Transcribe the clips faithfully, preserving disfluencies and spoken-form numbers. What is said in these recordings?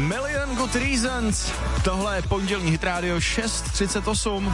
Million Good Reasons. Tohle je pondělní Hit Radio šest třicet osm.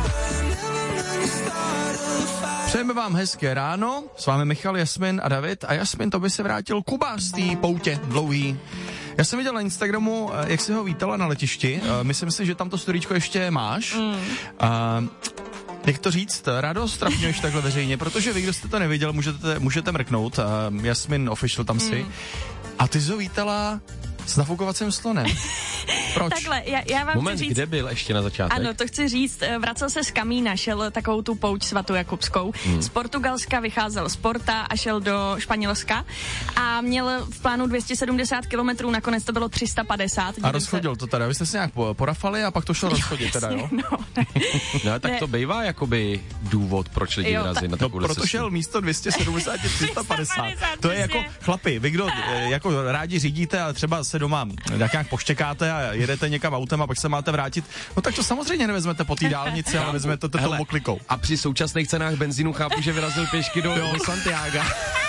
Přejeme vám hezké ráno, s vámi Michal, Jasmin a David. A Jasmin, to by se vrátil Kuba z té poutě dlouhý. Já jsem viděl na Instagramu, jak si ho vítala na letišti. Myslím si, že tam to storíčko ještě máš. Mm. A jak to říct, rádo strapňuješ takhle veřejně, protože vy, kdo jste to neviděl, můžete, můžete mrknout. Jasmin Official tam si. Mm. A ty jsi ho vítala s nafukovacím slonem. Proč? Takhle, já, já vám Moment, chci říct... kde byl ještě na začátek? Ano, to chci říct. Vracel se z Kamína, šel takovou tu pouť svatojakubskou. Hmm. Z Portugalska vycházel z Porta a šel do Španělska a měl v plánu dvě stě sedmdesát kilometrů, nakonec to bylo tři sta padesát. A rozchodil se... to teda, vy jste se nějak porafali a pak to šlo rozchodit teda, jo? No, ne. No, tak ne. To bývá jakoby důvod, proč lidi vyrazí ta... na takovou no, proto šel místo dvě stě sedmdesát tři sta padesát. To je jako, chlapi, vy kdo jako rádi řídíte a třeba se doma jak nějak poštěkáte a jedete někam autem a pak se máte vrátit, no tak to samozřejmě nevezmete po té dálnici, ale vezmete to tou oklikou. A při současných cenách benzínu chápu, že vyrazil pěšky do, do Santiaga.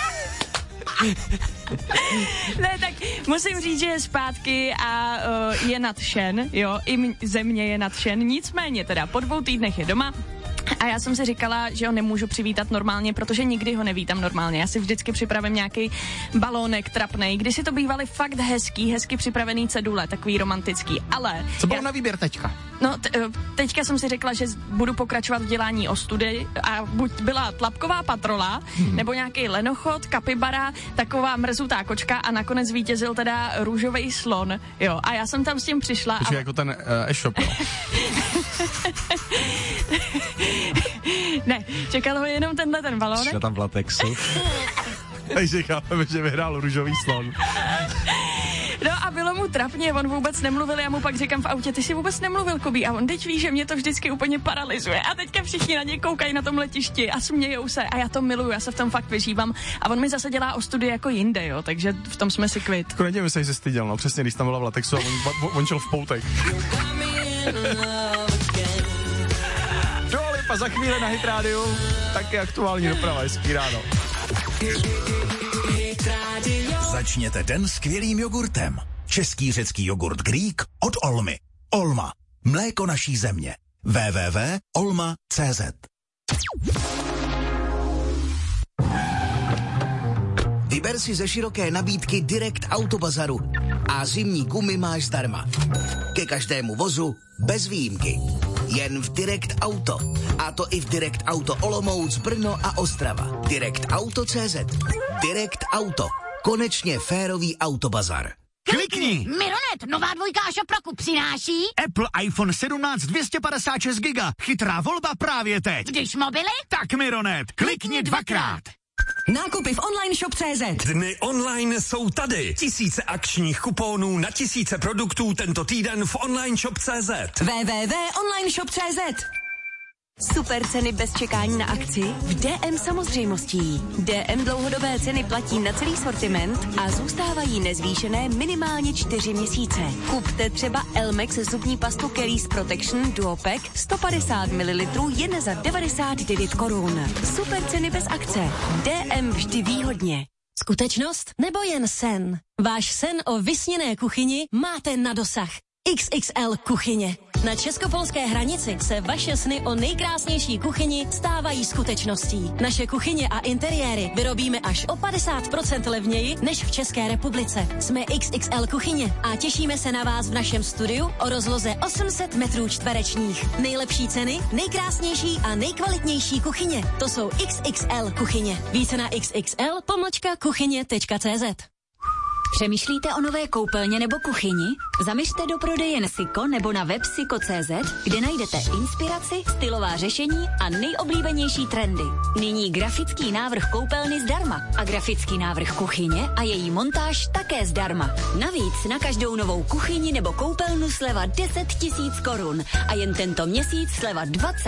Ne, tak musím říct, že je zpátky a uh, je nadšen, jo, i země je nadšen, nicméně teda po dvou týdnech je doma. A já jsem si říkala, že ho nemůžu přivítat normálně, protože nikdy ho nevítám normálně. Já si vždycky připravím nějaký balónek trapnej, když si to bývaly fakt hezký, hezky připravený cedule, takový romantický, ale... Co bylo já... na výběr teďka? No, t- teďka jsem si řekla, že budu pokračovat v dělání ostudy a buď byla tlapková patrola, hmm. nebo nějaký lenochod, kapibara, taková mrzutá kočka a nakonec zvítězil teda růžový slon, jo. A já jsem tam s tím přišla. Takže a... jako ten uh, e-shop, no. Ne, čekal ho jenom tenhle ten balónek. Šla tam v latexu. Takže chápeme, že vyhrál růžový slon. No a bylo mu trapně, on vůbec nemluvil, já mu pak říkám v autě, ty jsi vůbec nemluvil, Kubí, a on teď ví, že mě to vždycky úplně paralyzuje a teďka všichni na něj koukají na tom letišti a smějou se a já to miluju, já se v tom fakt vyžívám a on mi zase dělá ostudy jako jinde, jo, takže v tom jsme si kvit. Konečně mi se jsi styděl, no, přesně, když tam byla v latexu a on, on, on šel v poutech. A za chvíli na Hit Radio taky aktuální doprava, hezký ráno. Začněte den skvělým jogurtem. Český řecký jogurt Greek od Olmy. Olma. Mléko naší země. w w w tečka olma tečka c z. Vyber si ze široké nabídky Direct Autobazaru a zimní gumy máš zdarma. Ke každému vozu bez výjimky. Jen v Direct Auto. A to i v Direct Auto Olomouc, Brno a Ostrava. Direct Auto tečka c z. Direct Auto. Konečně férový autobazar. Klikni! Mironet, nová dvojka a šopraku přináší Apple iPhone sedmnáct dvě stě padesát šest giga. Chytrá volba právě teď. Když mobily? Tak Mironet, klikni dvakrát. Nákupy v online shop tečka cé zet. Dny online jsou tady. Tisíce akčních kuponů na tisíce produktů tento týden v online shop tečka cé zet. w w w tečka online shop tečka cé zet. Super ceny bez čekání na akci v D M samozřejmostí. D M dlouhodobé ceny platí na celý sortiment a zůstávají nezvýšené minimálně čtyři měsíce. Kupte třeba Elmex zubní pastu Caries Protection Duopack sto padesát mililitrů jen za devadesát devět korun. Super ceny bez akce. D M vždy výhodně. Skutečnost nebo jen sen? Váš sen o vysněné kuchyni máte na dosah. X X L kuchyně. Na českopolské hranici se vaše sny o nejkrásnější kuchyni stávají skutečností. Naše kuchyně a interiéry vyrobíme až o padesát procent levněji než v České republice. Jsme X X L kuchyně a těšíme se na vás v našem studiu o rozloze osm set metrů čtverečních. Nejlepší ceny, nejkrásnější a nejkvalitnější kuchyně. To jsou X X L kuchyně. Více na xxl pomlčka kuchyně tečka cé zet. Přemýšlíte o nové koupelně nebo kuchyni? Zaměřte do prodejen Siko nebo na web siko tečka cé zet, kde najdete inspiraci, stylová řešení a nejoblíbenější trendy. Nyní grafický návrh koupelny zdarma a grafický návrh kuchyně a její montáž také zdarma. Navíc na každou novou kuchyni nebo koupelnu sleva deset tisíc korun a jen tento měsíc sleva dvacet